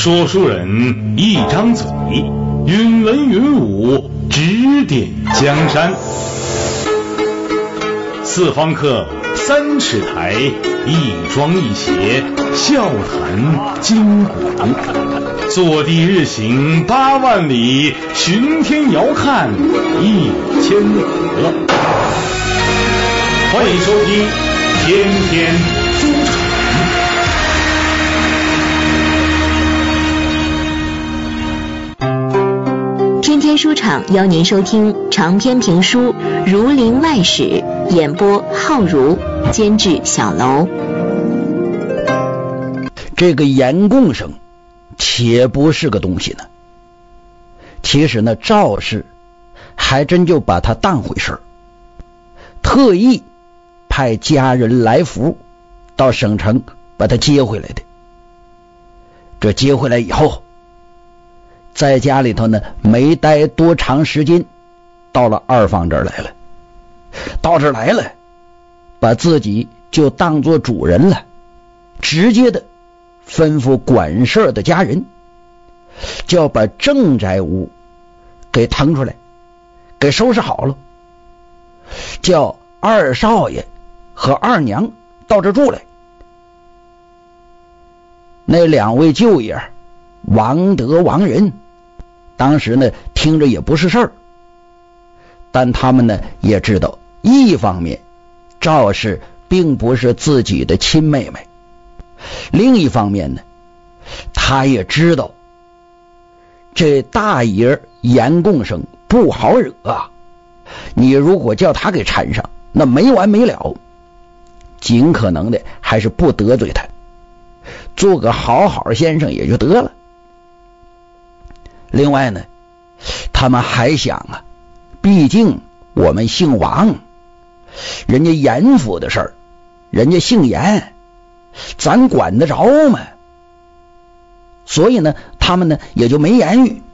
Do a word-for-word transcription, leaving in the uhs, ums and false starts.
说书人一张嘴，云文云武，指点江山。四方客，三尺台，一庄一谐，笑谈今古。坐地日行八万里，巡天遥看一千河。欢迎收听天天书场。 天天书场邀您收听长篇评书《儒林外史》，演播浩如，监制小楼。 这个严贡生且不是个东西呢。其实呢，赵氏还真就把他当回事儿，特意派家人来福到省城把他接回来的。这接回来以后，在家里头呢没待多长时间，到了二房这儿来了。到这儿来了，把自己就当作主人了，直接的吩咐管事的家人，就要把正宅屋给腾出来，给收拾好了，叫二少爷和二娘到这住来。那两位舅爷王德王仁当时呢听着也不是事儿，但他们呢也知道，一方面赵氏并不是自己的亲妹妹，另一方面呢他也知道这大爷严贡生不好惹啊，你如果叫他给缠上，那没完没了，尽可能的还是不得罪他，做个好好先生也就得了。另外呢，他们还想啊，毕竟我们姓王，人家严府的事儿，人家姓严，咱管得着吗？所以呢，他们呢也就没言语。